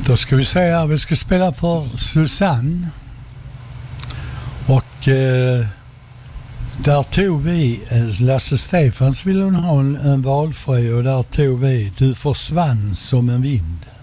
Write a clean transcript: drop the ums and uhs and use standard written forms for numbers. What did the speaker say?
Då ska vi säga att vi ska spela för Susanne. Och där tog vi Lasse Stefans ville hon ha en valfri, och där tog vi Du försvann som en vind.